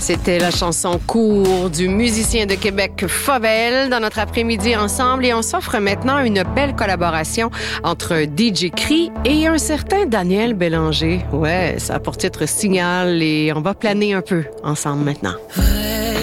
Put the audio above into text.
C'était la chanson Cours du musicien de Québec Fauvel dans notre après-midi ensemble et on s'offre maintenant une belle collaboration entre DJ Cree et un certain Daniel Bélanger. Ouais, ça a pour titre Signal et on va planer un peu ensemble maintenant. Ouais.